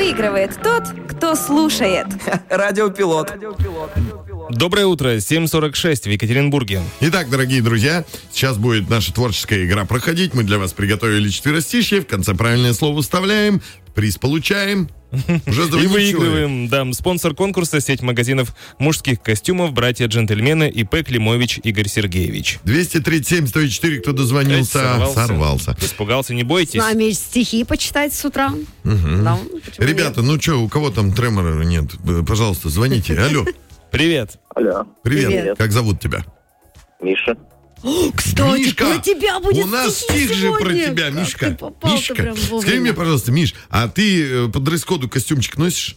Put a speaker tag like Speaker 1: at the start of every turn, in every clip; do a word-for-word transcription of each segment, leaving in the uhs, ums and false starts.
Speaker 1: Выигрывает тот, кто слушает.
Speaker 2: Радиопилот.
Speaker 3: Доброе утро, семь сорок шесть в Екатеринбурге.
Speaker 4: Итак, дорогие друзья, сейчас будет наша творческая игра проходить. Мы для вас приготовили четверостишье. В конце правильное слово вставляем, приз получаем. Уже
Speaker 3: И выигрываем. Да, спонсор конкурса — сеть магазинов мужских костюмов «Братья-джентльмены» и П. Климович Игорь Сергеевич.
Speaker 4: двести тридцать семь сто четыре, кто дозвонился,
Speaker 3: Сорвался.
Speaker 4: сорвался.
Speaker 3: Испугался, не бойтесь.
Speaker 5: С нами стихи почитать с утра. Да, почему
Speaker 4: Ребята, ну что, у кого там тремора нет? Пожалуйста, звоните. Алло.
Speaker 3: Привет.
Speaker 2: Алло,
Speaker 4: Привет.
Speaker 5: Привет.
Speaker 4: Как зовут тебя?
Speaker 2: Миша.
Speaker 5: нет? Кстати,
Speaker 4: Мишка,
Speaker 5: про тебя будет
Speaker 4: у нас
Speaker 5: стихи
Speaker 4: стих же про
Speaker 5: сегодня.
Speaker 4: тебя,
Speaker 5: Как
Speaker 4: Мишка.
Speaker 5: ты попал-то
Speaker 4: Мишка,
Speaker 5: прям вовремя.
Speaker 4: скажи мне, пожалуйста, Миш, а ты э, по дресс-коду костюмчик носишь?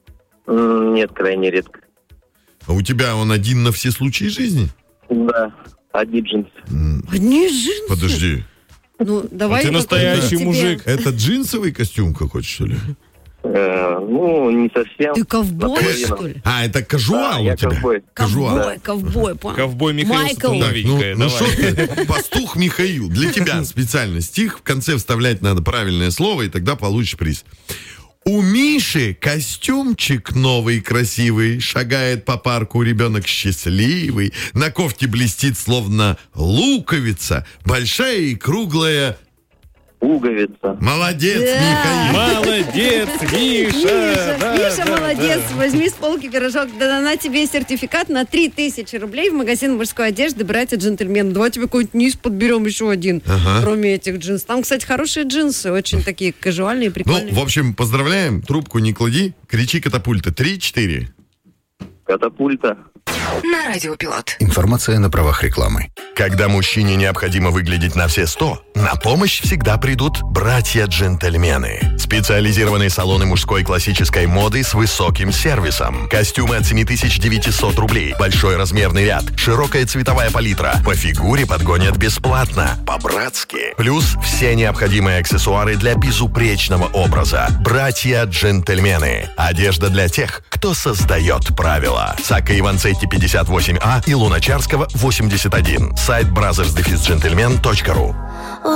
Speaker 2: М, Нет, крайне редко.
Speaker 4: А у тебя он один на все случаи жизни?
Speaker 2: Да, одни джинсы.
Speaker 5: Одни джинсы.
Speaker 4: Подожди,
Speaker 5: Ну, давай.
Speaker 3: Ты
Speaker 5: какой-нибудь
Speaker 3: настоящий
Speaker 5: тебе.
Speaker 3: мужик.
Speaker 4: это джинсовый костюм какой-то, что ли?
Speaker 2: Э, ну, не совсем.
Speaker 5: Ты ковбой,
Speaker 2: Наполовину.
Speaker 5: что ли?
Speaker 4: А, это кажуал
Speaker 2: Да,
Speaker 4: у
Speaker 2: я
Speaker 4: тебя?
Speaker 2: ковбой.
Speaker 4: Кажуал.
Speaker 5: Ковбой, ковбой, понял?
Speaker 3: Ковбой Михаил
Speaker 5: Майкл.
Speaker 4: Так, ну,
Speaker 3: Сатановичка,
Speaker 4: ну
Speaker 3: давай.
Speaker 4: что ты, пастух Михаил, для тебя специально стих, в конце вставлять надо правильное слово, и тогда получишь приз. У Миши костюмчик новый, красивый, шагает по парку ребенок счастливый, на кофте блестит словно луковица, большая и круглая.
Speaker 2: Пуговица.
Speaker 4: Молодец,
Speaker 5: Да.
Speaker 4: Михаил.
Speaker 3: Молодец, Миша!
Speaker 5: Миша,
Speaker 3: Да,
Speaker 5: Миша,
Speaker 3: да,
Speaker 5: молодец.
Speaker 3: да.
Speaker 5: Возьми с полки пирожок. Да на тебе сертификат на три тысячи рублей в магазин мужской одежды «Братья-джентльмены». Давай тебе какой-нибудь низ подберем еще один,
Speaker 4: Ага.
Speaker 5: кроме этих джинс. Там, кстати, хорошие джинсы, очень такие кажуальные,
Speaker 4: Ну,
Speaker 5: прикольные.
Speaker 4: в общем, поздравляем, трубку не клади, кричи катапульта. Три-четыре.
Speaker 2: Катапульта.
Speaker 6: На Радиопилот.
Speaker 7: Информация на правах рекламы.
Speaker 4: Когда мужчине необходимо выглядеть на все сто, на помощь всегда придут братья-джентльмены. Специализированные салоны мужской классической моды с высоким сервисом. Костюмы от семь тысяч девятьсот рублей. Большой размерный ряд. Широкая цветовая палитра. По фигуре подгонят бесплатно. По-братски. Плюс все необходимые аксессуары для безупречного образа. Братья-джентльмены. Одежда для тех, кто создает правила. Сака Иванцетти пятьдесят восемь А и Луначарского восемьдесят один. Сайт бразерс дефис джентльмен точка ру.